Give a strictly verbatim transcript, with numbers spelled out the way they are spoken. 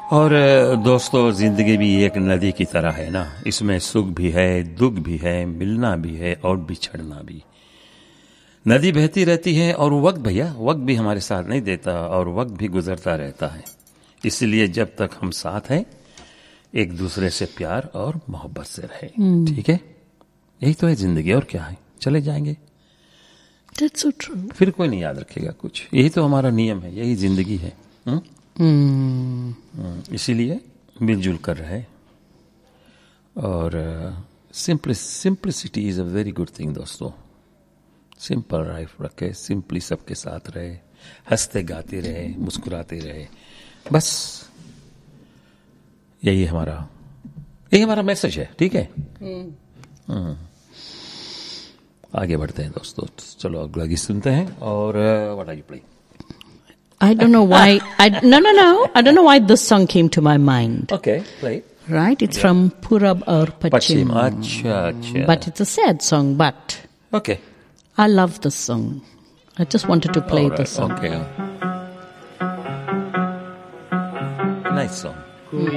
और दोस्तों, जिंदगी भी एक नदी की तरह है ना, इसमें सुख भी है, दुख भी है, मिलना भी है और बिछड़ना भी। नदी बहती रहती है और वक्त भैया वक्त भी हमारे साथ नहीं देता और वक्त भी गुजरता रहता है। इसलिए जब तक हम साथ हैं एक दूसरे से प्यार और मोहब्बत से रहे। ठीक है, यही तो है जिंदगी, और क्या है, चले जाएंगे। That's so true. फिर कोई नहीं याद रखेगा कुछ, यही तो हमारा नियम है, यही जिंदगी है। हुँ? Hmm. इसीलिए मिलजुल कर रहे। और simplicity is a very good thing दोस्तों। सिंपल लाइफ रखे, सिंपली सबके साथ रहे, हंसते गाते रहे, मुस्कुराते रहे, बस यही हमारा यही हमारा मैसेज है। ठीक है, hmm. आगे बढ़ते हैं दोस्तों। चलो अगला गीत सुनते हैं। और what are you playing? I don't know why. I no no no. I don't know why this song came to my mind. Okay, play. Right, it's yeah. from Purab or Pachim. Pachim. Acha, acha. But it's a sad song. But okay, I love this song. I just wanted to play right. this song. Okay, nice song.